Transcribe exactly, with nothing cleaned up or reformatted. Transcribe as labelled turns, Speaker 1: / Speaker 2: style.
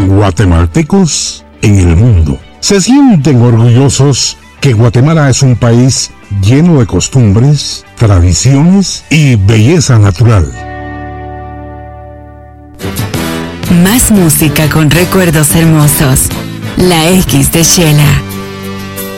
Speaker 1: guatemaltecos en el mundo. Se sienten orgullosos que Guatemala es un país lleno de costumbres, tradiciones y belleza natural.
Speaker 2: Más música con recuerdos hermosos. La X de Shela.